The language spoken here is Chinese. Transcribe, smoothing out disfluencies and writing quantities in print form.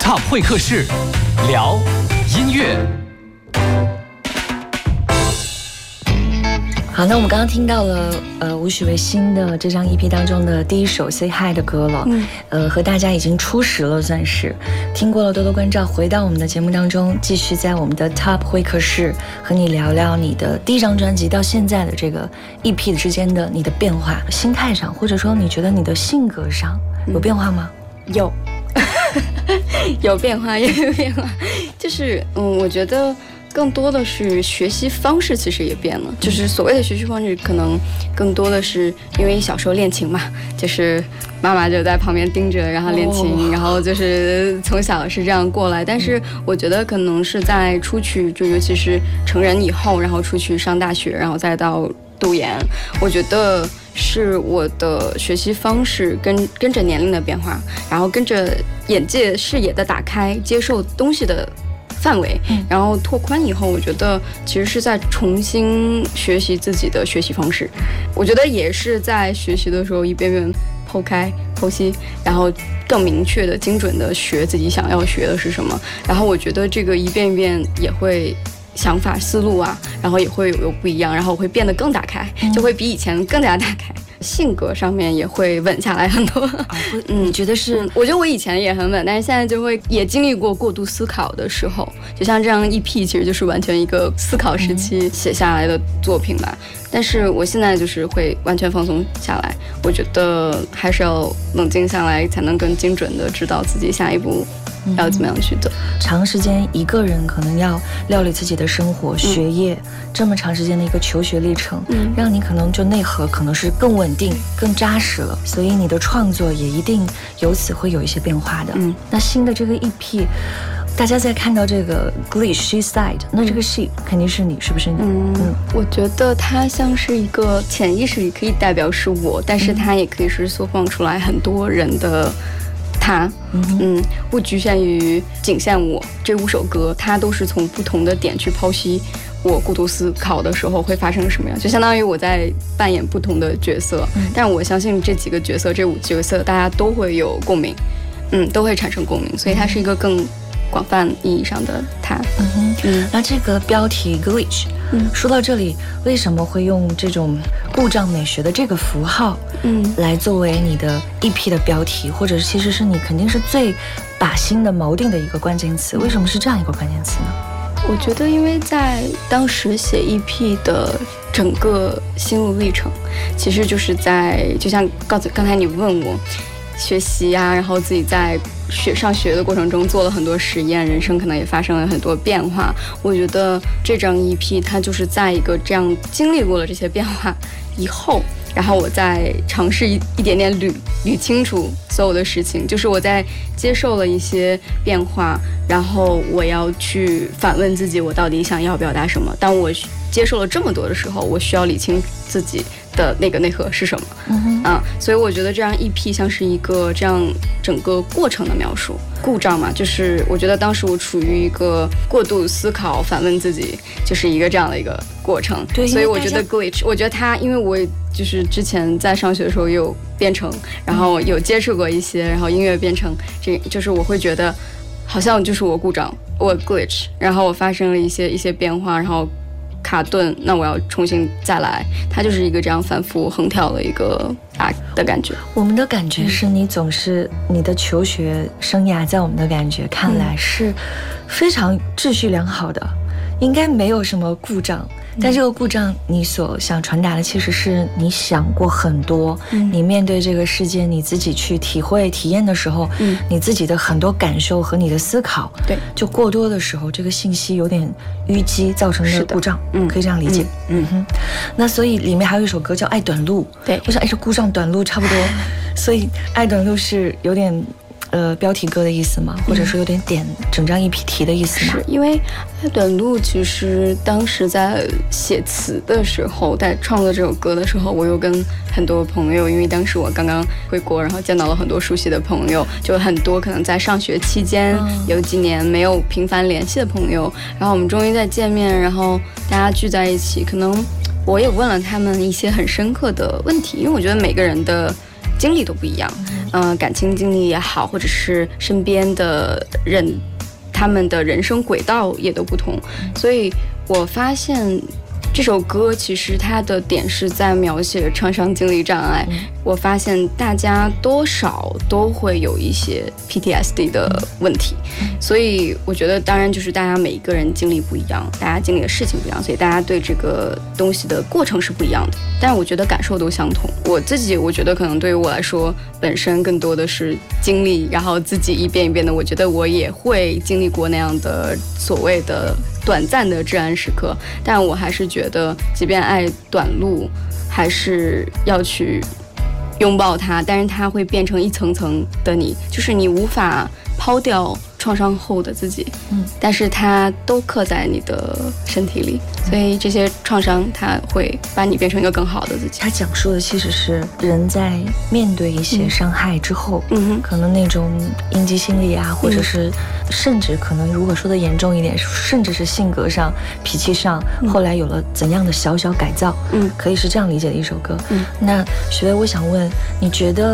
Top 会客室，聊音乐。 好，那我们刚刚听到了吴许巍新的这张 EP 当中的第一首 Say Hi 的歌了，和大家已经初识了，算是听过了，多多关照。回到我们的节目当中，继续在我们的 Top 会客室和你聊聊你的第一张专辑到现在的这个 EP 之间的你的变化，心态上，或者说你觉得你的性格上有变化吗？ 有有变化，也有变化，就是我觉得更多的是学习方式其实也变了，就是所谓的学习方式可能更多的是因为小时候练琴嘛，就是妈妈就在旁边盯着，然后练琴，然后就是从小是这样过来。但是我觉得可能是在出去，就尤其是成人以后，然后出去上大学，然后再到读研，我觉得是我的学习方式跟着年龄的变化，然后跟着眼界视野的打开，接受东西的范围，然后拓宽以后，我觉得其实是在重新学习自己的学习方式。我觉得也是在学习的时候一遍遍剖析，然后更明确的、精准的学自己想要学的是什么。然后我觉得这个一遍一遍也会想法思路啊，然后也会有不一样，然后我会变得更打开，就会比以前更加打开。性格上面也会稳下来很多。 你觉得是？ 我觉得我以前也很稳，但是现在就会也经历过过度思考的时候，就像这样EP其实就是完全一个思考时期写下来的作品吧。但是我现在就是会完全放松下来，我觉得还是要冷静下来，才能更精准的知道自己下一步要怎么样去走。 长时间一个人可能要料理自己的生活、学业，这么长时间的一个求学历程，让你可能就内核可能是更稳定、更扎实了，所以你的创作也一定由此会有一些变化的。那新的这个 EP， 大家在看到这个 Glitch She Side， 那这个 She 肯定是你，是不是你？ 我觉得它像是一个潜意识里可以代表是我，但是它也可以是缩放出来很多人的它，不局限于仅限我。这5首歌，它都是从不同的点去剖析我过度思考的时候会发生什么样，就相当于我在扮演不同的角色，但我相信这几个角色，这5角色大家都会有共鸣，都会产生共鸣，所以它是一个更广泛意义上的它。 那这个标题 Glitch，说到这里，为什么会用这种故障美学的这个符号，来作为你的 EP 的标题，或者其实是你肯定是最把心的锚定的一个关键词？为什么是这样一个关键词呢？ 我觉得因为在当时写 EP 的整个心路历程，其实就是就像刚才你问我学习啊，然后自己在上学的过程中做了很多实验，人生可能也发生了很多变化。我觉得这张 EP 它就是在一个这样经历过了这些变化以后，然后我再尝试一点点捋清楚所有的事情，就是我在接受了一些变化，然后我要去反问自己，我到底想要表达什么。当我接受了这么多的时候，我需要理清自己的那个内核是什么。所以我觉得这样 EP 像是一个这样整个过程的描述。故障嘛，就是我觉得当时我处于一个过度思考、反问自己，就是一个这样的一个过程。 对， 所以我觉得 Glitch， 我觉得它，因为我就是之前在上学的时候有编程，然后有接触过一些，然后音乐编程，这就是我会觉得好像就是我故障，我 Glitch， 然后我发生了一些变化，然后卡顿，那我要重新再来，它就是一个这样反复横跳的一个的感觉。 我们的感觉是你总是你的求学生涯，在我们的感觉看来是非常秩序良好的，应该没有什么故障。但这个故障，你所想传达的其实是你想过很多，你面对这个世界，你自己去体会体验的时候，你自己的很多感受和你的思考，对，就过多的时候，这个信息有点淤积造成的故障，可以这样理解。那所以里面还有一首歌叫《爱短路》，对，我想是故障短路差不多，所以《爱短路》是有点标题歌的意思吗？或者说有点点整张 EP 题的意思吗？ 是因为爱短路其实当时在写词的时候，在创作这首歌的时候，我有跟很多朋友，因为当时我刚刚回国，然后见到了很多熟悉的朋友，就很多可能在上学期间有几年没有频繁联系的朋友，然后我们终于在见面，然后大家聚在一起，可能我也问了他们一些很深刻的问题，因为我觉得每个人的经历都不一样，感情经历也好，或者是身边的人，他们的人生轨道也都不同，所以我发现这首歌其实它的点是在描写创伤经历障碍。我发现大家多少都会有一些 PTSD 的问题，所以我觉得当然就是大家每一个人经历不一样，大家经历的事情不一样，所以大家对这个东西的过程是不一样的，但是我觉得感受都相同。我觉得可能对于我来说本身更多的是经历，然后自己一遍一遍的，我觉得我也会经历过那样的所谓的短暂的至暗时刻，但我还是觉得即便爱短路，还是要去拥抱它，但是它会变成一层层的你，就是你无法抛掉创伤后的自己，但是它都刻在你的身体里，所以这些创伤它会把你变成一个更好的自己。 他讲述的其实是人在面对一些伤害之后，可能那种应激心理啊，或者是甚至可能如果说的严重一点，甚至是性格上、脾气上，后来有了怎样的小小改造，可以是这样理解的一首歌。那许巍，我想问，你觉得